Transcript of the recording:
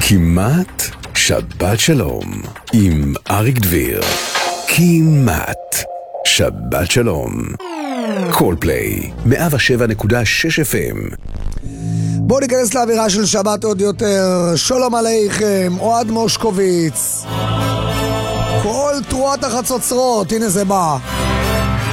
כמעט שבת שלום עם אריק דביר. כמעט שבת שלום. קולפליי 107.6 FM. בואו ניכנס לאווירה של שבת עוד יותר. שלום עליכם, אוהד מושקוביץ. כל תרועת החצוצרות, הנה זה בא.